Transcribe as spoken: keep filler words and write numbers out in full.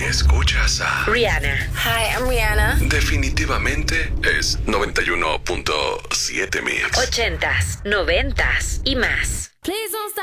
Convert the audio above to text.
Escuchas a Rihanna. Hi, I'm Rihanna. Definitivamente es noventa y uno punto siete Mix. Ochentas, noventas y más. Please don't stop.